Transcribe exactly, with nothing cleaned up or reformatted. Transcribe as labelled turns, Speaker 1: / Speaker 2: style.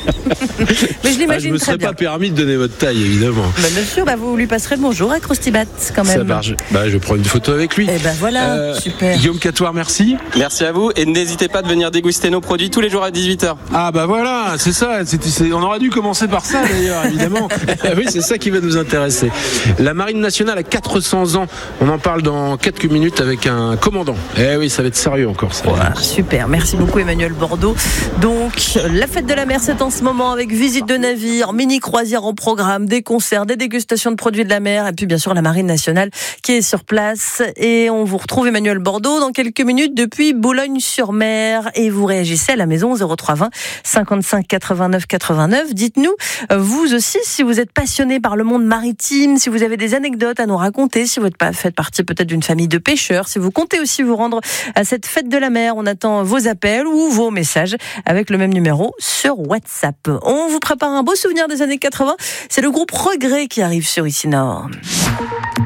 Speaker 1: Mais je l'imagine
Speaker 2: ah, je me
Speaker 1: très
Speaker 2: serais
Speaker 1: bien.
Speaker 2: pas permis de donner votre taille, évidemment.
Speaker 1: Bah, bien sûr, bah, vous lui passerez le bonjour à Croustibat quand même.
Speaker 2: Ça marche. Bah, je prends une photo avec lui.
Speaker 1: Et ben voilà, euh, super.
Speaker 2: Guillaume Catoire, merci.
Speaker 3: Merci à vous et n'hésitez pas de venir déguster nos produits tous les jours à dix-huit heures.
Speaker 2: Ah bah voilà, c'est ça. C'est, c'est, on aurait dû commencer par ça d'ailleurs, évidemment. Oui, c'est ça qui va nous intéresser. La Marine nationale a quatre cents ans. On en parle dans quelques minutes avec un commandant. Eh oui, ça va être sérieux encore ça.
Speaker 1: Voilà, super, merci beaucoup Emmanuel Bordeaux. Donc, la fête de la mer, c'est en ce moment avec visite de navire, mini-croisière en programme, des concerts, des dégustations de produits de la mer et puis bien sûr la Marine nationale qui est sur place. Et on vous retrouve Emmanuel Bordeaux dans quelques minutes depuis Boulogne-sur-Mer et vous réagissez à la maison zéro trois vingt cinquante-cinq quatre-vingt-neuf quatre-vingt-neuf. Dites-nous, vous aussi, si vous êtes passionné par le monde maritime, si vous avez des anecdotes à nous raconter, si vous faites partie peut-être d'une famille de pêcheurs, si vous comptez aussi vous rendre à cette fête de la mer, on attend vos appels ou vos messages avec le même numéro sur WhatsApp. On vous prépare un beau souvenir des années quatre-vingts, c'est le groupe Regret qui arrive sur Ici Nord.